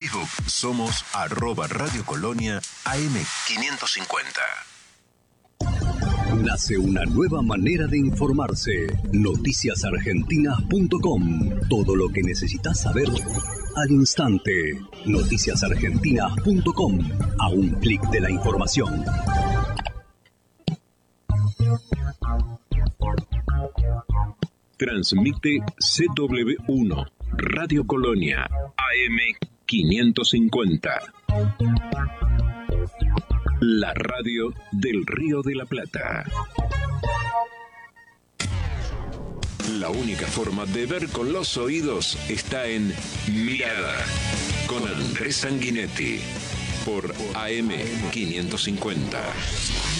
Facebook somos @Radio Colonia AM550. Nace una nueva manera de informarse. Noticiasargentinas.com. Todo lo que necesitas saber al instante. Noticiasargentinas.com. A un clic de la información. Transmite CW1, Radio Colonia, AM550. La radio del Río de la Plata. La única forma de ver con los oídos está en Mirada, con Andrés Sanguinetti, por AM550.